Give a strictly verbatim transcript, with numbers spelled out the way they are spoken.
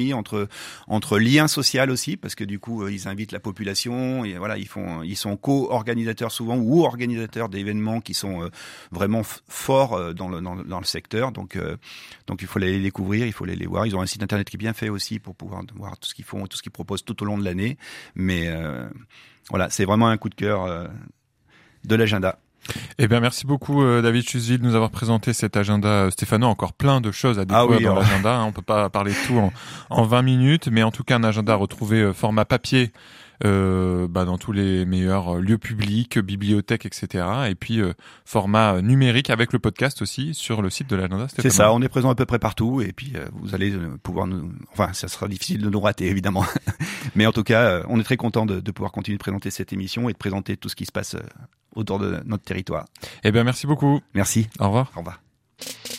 entre entre lien social aussi, parce que du coup ils invitent la population et voilà, ils font ils sont co-organisateurs souvent ou organisateurs d'événements qui sont euh, vraiment f- forts euh, dans le dans, le- dans le secteur. Donc euh, donc il faut les découvrir, il faut les, les voir. Ils ont un site internet qui est bien fait aussi pour pouvoir voir tout ce qu'ils font, tout ce qu'ils proposent tout au long de l'année. Mais euh, voilà, c'est vraiment un coup de cœur euh, de l'agenda. Eh bien, merci beaucoup, euh, David Chusville, de nous avoir présenté cet agenda. Euh, Stéphano, encore plein de choses à découvrir Ah oui, dans alors. l'agenda. Hein. On peut pas parler de tout en, en vingt minutes, mais en tout cas, un agenda à retrouver euh, format papier euh, bah, dans tous les meilleurs lieux publics, bibliothèques, et cetera. Et puis, euh, format numérique avec le podcast aussi sur le site de l'agenda. C'est ça, on est présent à peu près partout et puis euh, vous allez euh, pouvoir nous... Enfin, ça sera difficile de nous rater, évidemment. Mais en tout cas, euh, on est très content de, de pouvoir continuer de présenter cette émission et de présenter tout ce qui se passe euh, autour de notre territoire. Eh bien, merci beaucoup. Merci. Au revoir. Au revoir.